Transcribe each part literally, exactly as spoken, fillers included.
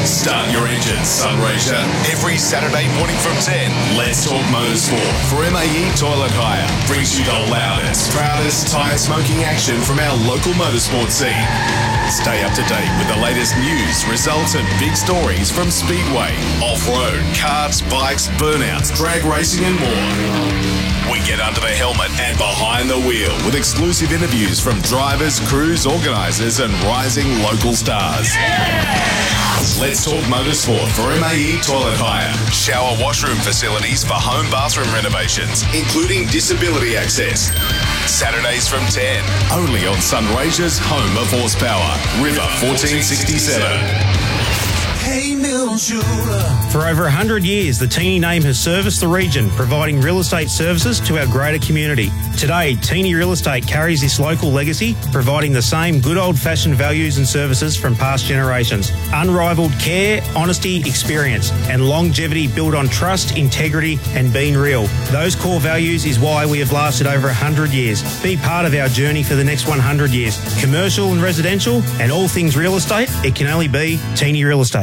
Start your engines, Sunraysia. Every Saturday morning from ten, Let's Talk Motorsport for M A E Toilet Hire brings you the loudest, proudest tyre smoking action from our local motorsport scene. Stay up to date with the latest news, results and big stories from Speedway, off-road, karts, bikes, burnouts, drag racing and more. We get under the helmet and behind the wheel with exclusive interviews from drivers, crews, organisers and rising local stars. Let's Talk Motorsport for M A E Toilet Hire. Shower washroom facilities for home bathroom renovations, including disability access. Saturdays from ten, only on Sunraysia's home of horsepower, River fourteen sixty-seven. Hey, Mildura. For over one hundred years, the Teeny name has serviced the region, providing real estate services to our greater community. Today, Teeny Real Estate carries this local legacy, providing the same good old-fashioned values and services from past generations. Unrivaled care, honesty, experience, and longevity built on trust, integrity, and being real. Those core values is why we have lasted over one hundred years. Be part of our journey for the next one hundred years. Commercial and residential, and all things real estate, it can only be Teeny Real Estate.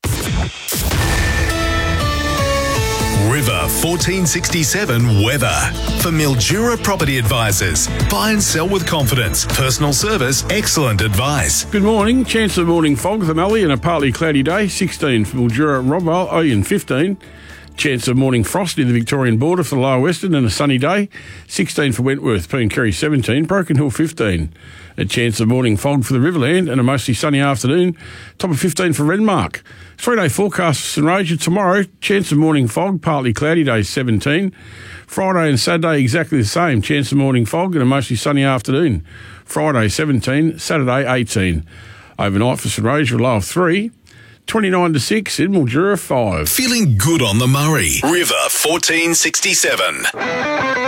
River fourteen sixty-seven weather. For Mildura Property Advisors. Buy and sell with confidence. Personal service, excellent advice. Good morning. Chance of morning fog for Mallee and a partly cloudy day. sixteen for Mildura, Robwell, Oyen fifteen. Chance of morning frost near the Victorian border for the Lower Western and a sunny day. sixteen for Wentworth, Pooncarry seventeen, Broken Hill fifteen. A chance of morning fog for the Riverland and a mostly sunny afternoon. Top of fifteen for Renmark. Three-day forecast for St Roger tomorrow. Chance of morning fog, partly cloudy day seventeen. Friday and Saturday exactly the same. Chance of morning fog and a mostly sunny afternoon. Friday seventeen, Saturday eighteen. Overnight for St Roger, a low of three. twenty-nine to six in Mildura five. Feeling good on the Murray. River fourteen sixty-seven.